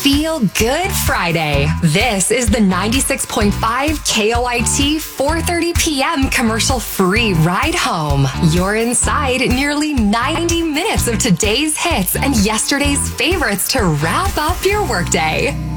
Feel Good Friday. This is the 96.5 KOIT 4:30 p.m. commercial-free ride home. You're inside nearly 90 minutes of today's hits and yesterday's favorites to wrap up your workday.